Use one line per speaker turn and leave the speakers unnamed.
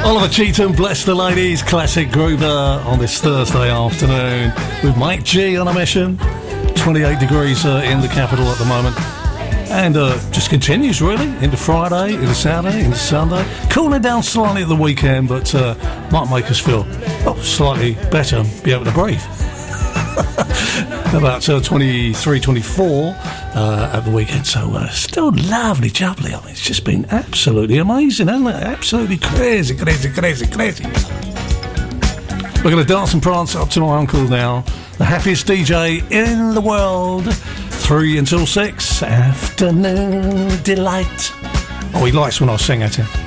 Oliver Cheatham, Bless the Ladies, classic groover on this Thursday afternoon with Mike G on a mission. 28 degrees in the capital at the moment. And just continues really into Friday, into Saturday, into Sunday. Cooling down slightly at the weekend, but might make us feel slightly better, be able to breathe. About 23, 24 at the weekend, so still lovely, jubbly. I mean, it's just been absolutely amazing, hasn't it? Absolutely crazy. We're going to dance and prance up to my uncle now, the happiest DJ in the world. 3 until 6, afternoon delight. Oh, he likes when I sing at him.